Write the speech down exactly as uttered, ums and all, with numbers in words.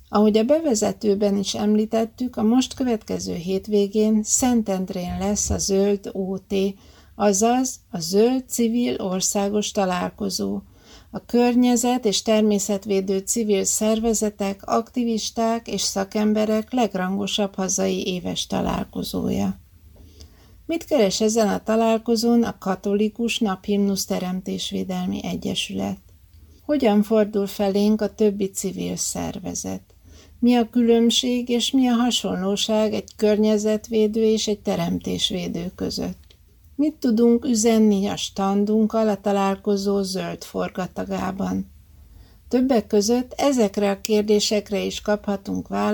Ahogy a bevezetőben is említettük, a most következő hétvégén Szentendrén lesz a Zöld ó té, azaz a Zöld Civil Országos Találkozó, a környezet- és természetvédő civil szervezetek, aktivisták és szakemberek legrangosabb hazai éves találkozója. Mit keres ezen a találkozón a Katolikus Naphimnusz Teremtésvédelmi Egyesület? Hogyan fordul felénk a többi civil szervezet? Mi a különbség és mi a hasonlóság egy környezetvédő és egy teremtésvédő között? Mit tudunk üzenni a standunkkal a találkozó zöld forgatagában? Többek között ezekre a kérdésekre is kaphatunk választ